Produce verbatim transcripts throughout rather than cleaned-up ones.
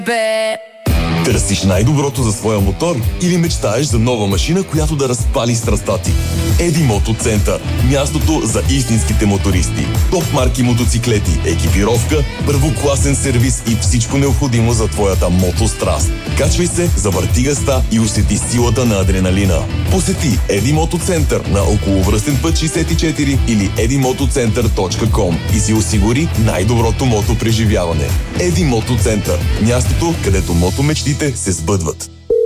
Бе. Търсиш най-доброто за своя мотор или мечтаеш за нова машина, която да разпали страстта ти? Еди Мото Център. Мястото за истинските мотористи. Топ марки мотоциклети, екипировка, първокласен сервис и всичко необходимо за твоята мотостраст. Качвай се, завърти газта и усети силата на адреналина. Посети Еди Мото Център на околовръстен път шейсет и четири или еди мотоцентър точка ком и си осигури най-доброто мото преживяване. Еди Мото Център. Мястото, където мотомечтите се сбъдват.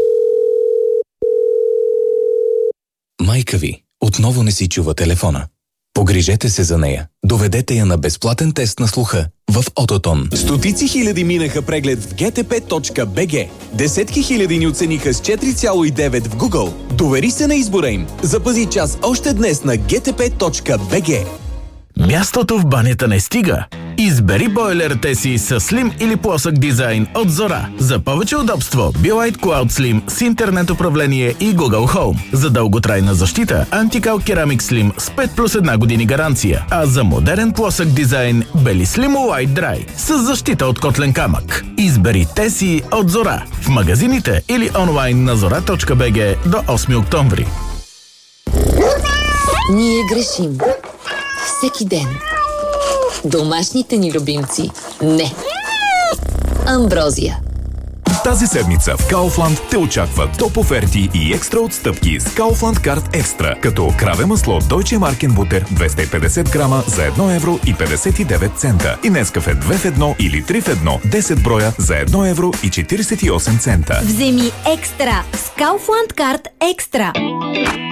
Майка ви отново не си чува телефона. Погрижете се за нея. Доведете я на безплатен тест на слуха в Ототон. Стотици хиляди минаха преглед в джи ти пи точка би джи. Десетки хиляди ни оцениха с четири цяло и девет в Google. Довери се на избора им. Запази час още днес на джи ти пи точка би джи. Мястото в банята не стига. Избери бойлерите си с слим или плосък дизайн от Зора. За повече удобство, Be-Lite Cloud Slim с интернет управление и Google Home. За дълготрайна защита, Anti-Cal Ceramic Slim с пет плюс една години гаранция. А за модерен плосък дизайн, Belislim White Dry с защита от котлен камък. Избери те си от Зора. В магазините или онлайн на зора точка би джи до осми октомври. Ние грешим. Всеки ден. Домашните ни любимци – не. Амброзия. Тази седмица в Kaufland те очакват топ оферти и екстра отстъпки с Kaufland Card Extra, като краве масло Deutsche Marken Butter двеста и петдесет грама за едно евро и петдесет и девет цента и Нескафе две в едно или три в едно десет броя за едно евро и четиридесет и осем цента. Вземи екстра с Kaufland Card Extra.